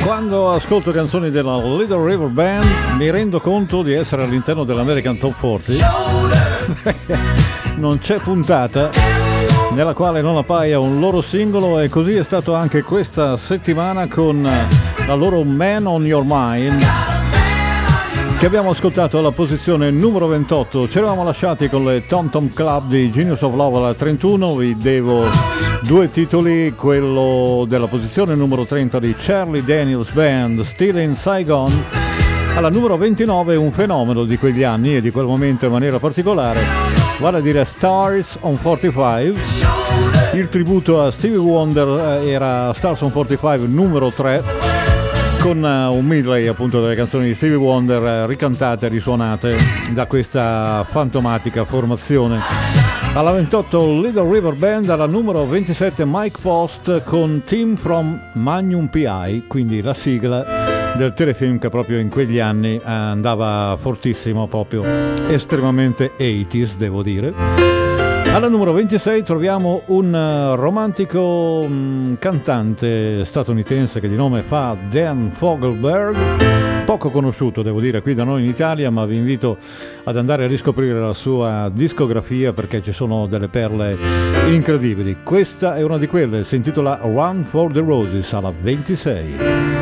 Quando ascolto canzoni della Little River Band mi rendo conto di essere all'interno dell'American Top 40 perché non c'è puntata nella quale non appaia un loro singolo, e così è stato anche questa settimana con la loro Man on Your Mind, che abbiamo ascoltato alla posizione numero 28. Ci eravamo lasciati con le Tom Tom Club di Genius of Love alla 31, vi devo due titoli, quello della posizione numero 30 di Charlie Daniels Band, Still in Saigon, alla numero 29 un fenomeno di quegli anni e di quel momento in maniera particolare, vale a dire Stars on 45, il tributo a Stevie Wonder era Stars on 45 numero 3, con un medley appunto delle canzoni di Stevie Wonder ricantate e risuonate da questa fantomatica formazione. Alla 28 Little River Band, alla numero 27 Mike Post con Team from Magnum PI, quindi la sigla del telefilm che proprio in quegli anni andava fortissimo, proprio estremamente 80s devo dire. Alla numero 26 troviamo un romantico cantante statunitense che di nome fa Dan Fogelberg, poco conosciuto devo dire qui da noi in Italia, ma vi invito ad andare a riscoprire la sua discografia perché ci sono delle perle incredibili. Questa è una di quelle, si intitola Run for the Roses alla 26.